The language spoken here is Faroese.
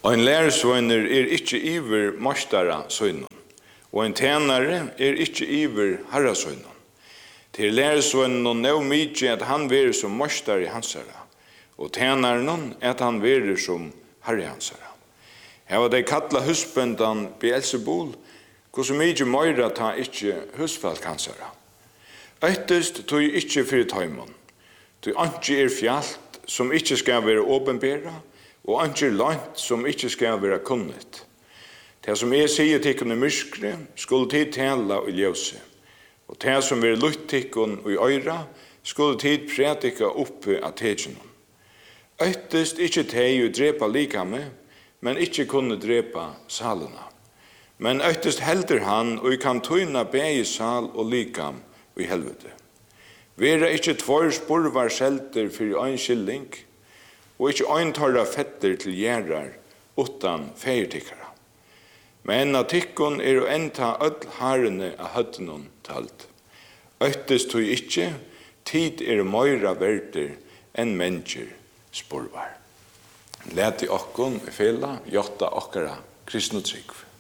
Og en læresvønner ikke iver mastara sønnen, og en tjenare ikke iver herra sønnen. Til læresvønnen nå mykje at han verer som mastare hansara, og tjenaren at han verer som herre hansara. Her var de kattla husbøndan Beelzebul, hvordan mykje møyra ta ikke husfalk hansara. Øytest tog ikke fyrir tøymon, tog ikke fjalt som ikke skal være åpenbæra, og ikke langt som ikke skal være kunnet. Det som jeg sier tikkun i myskre, skulle tid tala i ljøse, og det som vil lutt tikkun i øyra, skulle tid prædika oppe av tegenon. Øytest ikke teg drepa likame, men ikke kunne drepa salena. Men øytest helder han, og kan tøyna bægi sal og likam i helvete. Vera ikke tvær spurvar selter for ein skilling, og ikke ein torra fetter til gjerrar utan feirtikkara. Men at tikkun å enta öll harene av høttenon talt. Øytest tog ikke, tid møyra verder enn mennesker spurvar. Læti okkon fela, jotta okkara kristne trygg.